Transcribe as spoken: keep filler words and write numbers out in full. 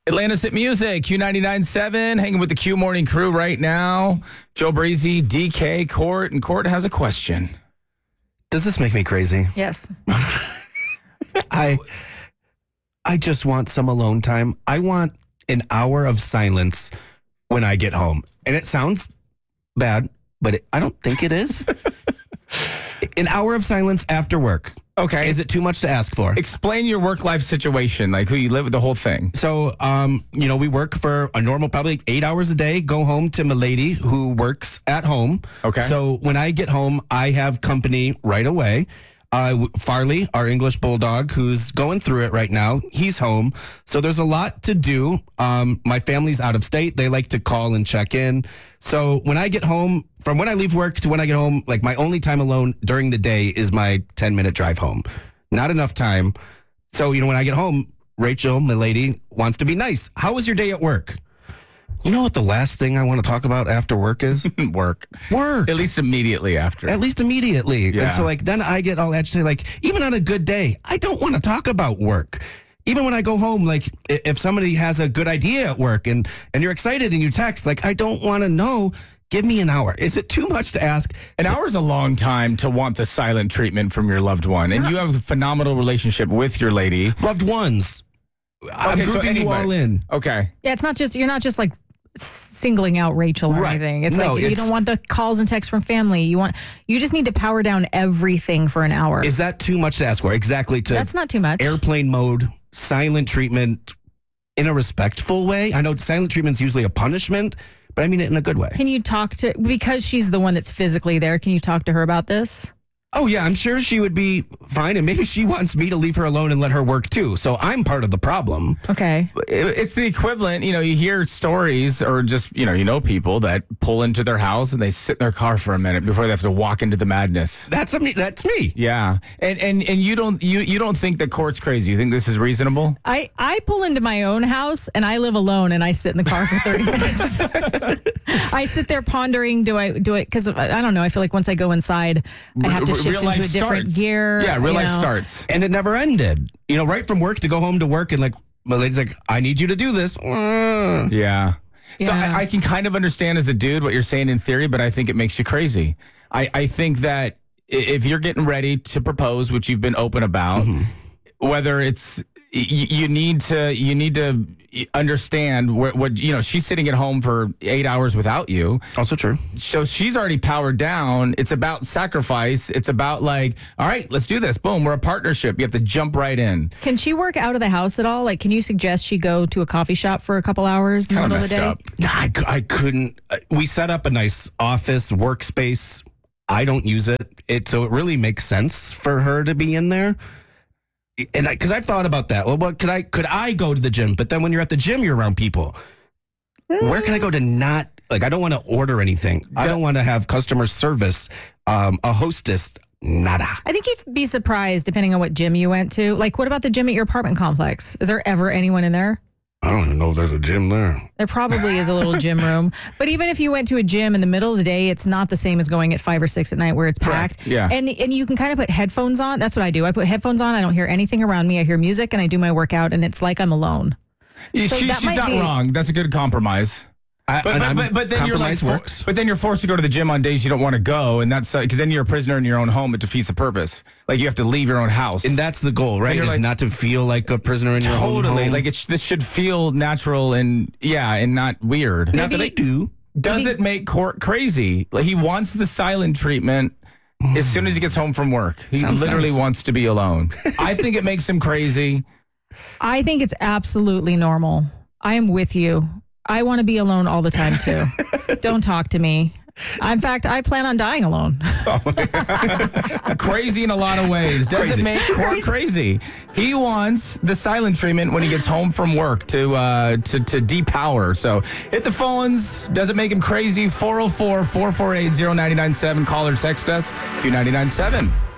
Atlantis at Music, Q ninety-nine point seven, hanging with the Q Morning crew right now. Joe Breezy, D K, Court, and Court has a question. Does this make me crazy? Yes. I I just want some alone time. I want an hour of silence when I get home. And it sounds bad, but it, I don't think it is. An hour of silence after work. Okay. Is it too much to ask for? Explain your work-life situation, like who you live with, the whole thing. So, um, you know, we work for a normal, probably eight hours a day, go home to my lady who works at home. Okay. So when I get home, I have company right away. Uh, Farley, our English bulldog, who's going through it right now, he's home. So there's a lot to do. Um, my family's out of state. They like to call and check in. So when I get home, from when I leave work to when I get home, like my only time alone during the day is my ten minute drive home. Not enough time. So, you know, when I get home, Rachel, my lady, wants to be nice. How was your day at work? You know what the last thing I want to talk about after work is? Work. Work. At least immediately after. At least immediately. Yeah. And so, like, then I get all agitated. Like, even on a good day, I don't want to talk about work. Even when I go home, like, i- if somebody has a good idea at work and, and you're excited and you text, like, I don't want to know. Give me an hour. Is it too much to ask? An hour's a long time to want the silent treatment from your loved one. And you have a phenomenal relationship with your lady. Loved ones. I'm Okay, so grouping you anybody- all in. Okay. Yeah, it's not just, you're not just like singling out Rachel or Right. anything. It's No, like you it's- don't want the calls and texts from family. You want, you just need to power down everything for an hour. Is that too much to ask for? Exactly. To That's not too much. airplane mode, silent treatment in a respectful way. I know silent treatment's usually a punishment, but I mean it in a good way. Can you talk to, because she's the one that's physically there, can you talk to her about this? Oh, yeah, I'm sure she would be fine. And maybe she wants me to leave her alone and let her work too. So I'm part of the problem. Okay. It- It's the equivalent, you know, you hear stories or just, you know, you know people that pull into their house and they sit in their car for a minute before they have to walk into the madness. That's me. That's me. Yeah. And and and you don't you you don't think the Court's crazy. You think this is reasonable? I, I pull into my own house and I live alone and I sit in the car for thirty minutes. I sit there pondering, do I do it? Because I don't know. I feel like once I go inside, I have to R- shift real into life a different starts. gear. Yeah, real you life know. starts. And it never ended. You know, right from work to go home to work and like, my lady's like, I need you to do this. Uh. Yeah. So Yeah. I, I can kind of understand as a dude what you're saying in theory, but I think it makes you crazy. I, I think that i- if you're getting ready to propose, which you've been open about, whether it's y- you need to you need to understand what, what you know. She's sitting at home for eight hours without you, Also true. so she's already powered down. It's about sacrifice. It's about like, all right, let's do this. Boom, we're a partnership. You have to jump right in. Can she work out of the house at all? Like, can you suggest she go to a coffee shop for a couple hours in the Kind of middle of the messed day? up. Nah, I, cou- I couldn't. Uh, we set up a nice office workspace. I don't use it. It so it really makes sense for her to be in there. And because I've thought about that. Well, what could I could I go to the gym? But then when you're at the gym, you're around people. Where can I go to not like? I don't want to order anything. I don't want to have customer service. Um, a hostess, nada. I think you'd be surprised depending on what gym you went to. Like, what about the gym at your apartment complex? Is there ever anyone in there? I don't even know if there's a gym there. There probably is a little gym room. But even if you went to a gym in the middle of the day, it's not the same as going at five or six at night where it's Correct, packed. yeah. And and you can kind of put headphones on. That's what I do. I put headphones on. I don't hear anything around me. I hear music and I do my workout and it's like I'm alone. She, So that she's might not be- wrong. That's a good compromise. I, But, and but, I'm- but, but then you're like, compromise for- works. but then you're forced to go to the gym on days you don't want to go, and that's because then you're a prisoner in your own home. It defeats the purpose. Like you have to leave your own house. And that's the goal, right? you're Is like- not to feel like a prisoner in your own totally home. like it. Sh- this should feel natural and yeah, and not weird. not that I do. Does it make Court crazy? Like he wants the silent treatment as soon as he gets home from work. He Sounds literally nice. wants to be alone. I think it makes him crazy. I think it's absolutely normal. I am with you. I want to be alone all the time too. Don't talk to me. In fact, I plan on dying alone. Crazy in a lot of ways. Does Crazy. it make Court crazy? He wants the silent treatment when he gets home from work to uh, to to depower. So hit the phones. Does it make him crazy? four oh four, four four eight, oh nine nine seven. Call or text us. Q nine nine seven.